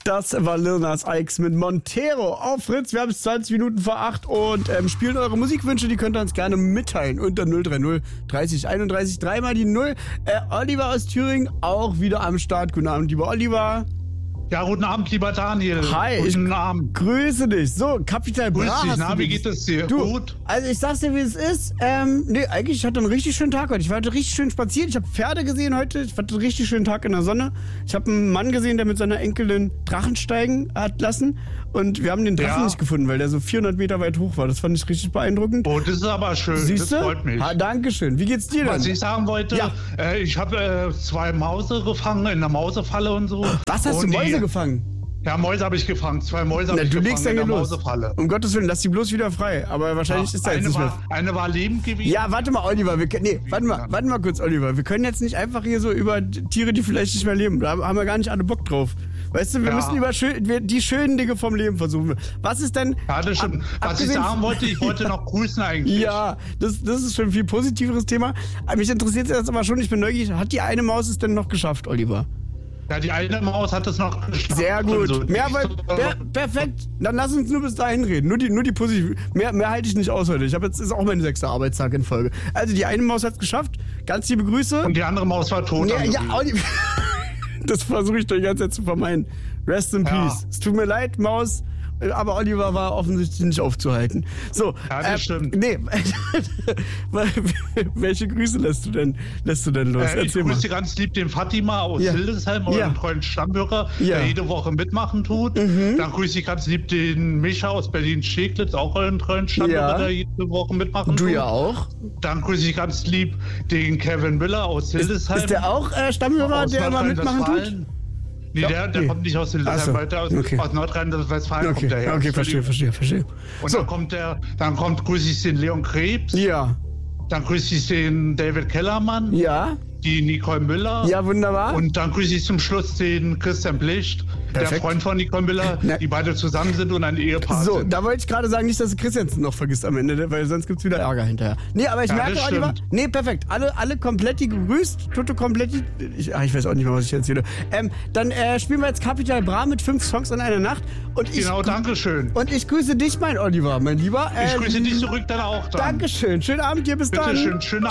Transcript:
Das war Lil Nas X mit Montero auf Fritz. Wir haben es 20 Minuten vor 8 und spielen eure Musikwünsche. Die könnt ihr uns gerne mitteilen unter 030 30 31 3 die 0. Oliver aus Thüringen auch wieder am Start. Guten Abend, lieber Oliver. Ja, guten Abend, lieber Daniel. Hi, guten Abend. Grüße dich. So, Capital Bra. Grüß dich, wie geht es dir? Du, gut? Also ich sag's dir, wie es ist. Eigentlich, ich hatte einen richtig schönen Tag heute. Ich war heute richtig schön spazieren. Ich habe Pferde gesehen heute. Ich hatte einen richtig schönen Tag in der Sonne. Ich habe einen Mann gesehen, der mit seiner Enkelin Drachen steigen hat lassen. Und wir haben den Drachen nicht gefunden, weil der so 400 Meter weit hoch war. Das fand ich richtig beeindruckend. Oh, das ist aber schön. Siehste? Das freut mich. Dankeschön. Wie geht's dir denn? Was ich sagen wollte, ich habe 2 Mäuse gefangen in der Mausefalle und so. Was hast du Mäuse gefangen? Ja, Mäuse habe ich gefangen. 2 Mäuse habe ich gefangen legst in der los. Mausefalle. Um Gottes Willen, lass die bloß wieder frei. Aber wahrscheinlich ist da jetzt nicht mehr. Eine war lebend gewesen. Ja, warte mal, Oliver. Warte mal kurz, Oliver. Wir können jetzt nicht einfach hier so über Tiere, die vielleicht nicht mehr leben. Da haben wir gar nicht alle Bock drauf. Weißt du, wir müssen über die schönen Dinge vom Leben versuchen. Was ist denn... Ja, das stimmt. Was ich sagen wollte, ich wollte noch grüßen eigentlich. Ja, das ist schon ein viel positiveres Thema. Aber mich interessiert jetzt aber schon, ich bin neugierig, hat die eine Maus es denn noch geschafft, Oliver? Ja, die eine Maus hat es noch geschafft. Sehr gut. So. Perfekt. Dann lass uns nur bis dahin reden. Nur die positive. Mehr halte ich nicht aus heute. Ist auch mein 6. Arbeitstag in Folge. Also die eine Maus hat es geschafft. Ganz liebe Grüße. Und die andere Maus war tot. Ja, das versuche ich doch die ganze Zeit zu vermeiden. Rest in Peace. Es tut mir leid, Maus. Aber Oliver war offensichtlich nicht aufzuhalten. So, ja, das stimmt. Nee. Welche Grüße lässt du denn los? Ich grüße ganz lieb den Fatima aus Hildesheim, euren treuen Stammhörer, der jede Woche mitmachen tut. Dann grüße ich ganz lieb den Micha aus Berlin-Steglitz, auch euren treuen Stammhörer, der jede Woche mitmachen tut. Du ja auch. Dann grüße ich ganz lieb den Kevin Müller aus Hildesheim. Ist der auch Stammhörer, der immer mitmachen tut? Nee, der kommt nicht aus Hildesheim, weiter aus Nordrhein-Westfalen kommt der her. Okay, verstehe. Und dann grüße ich den Leon Krebs. Ja. Dann grüße ich den David Kellermann. Ja. Die Nicole Müller. Ja, wunderbar. Und dann grüße ich zum Schluss den Christian Blicht, der Freund von Nicole Müller, die beide zusammen sind und ein Ehepaar sind. So, da wollte ich gerade sagen, nicht, dass du Christiansen noch vergisst am Ende, weil sonst gibt es wieder Ärger hinterher. Nee, aber ich merke, Oliver, perfekt. Alle kompletti gegrüßt. Toto kompletti. Ich weiß auch nicht mehr, was ich erzähle. Dann spielen wir jetzt Capital Bra mit 5 Songs in einer Nacht. Danke schön. Und ich grüße dich, mein Oliver, mein Lieber. Ich grüße dich zurück dann auch. Dankeschön. Schönen Abend dir, bis dann. Bitte schön, schönen Abend.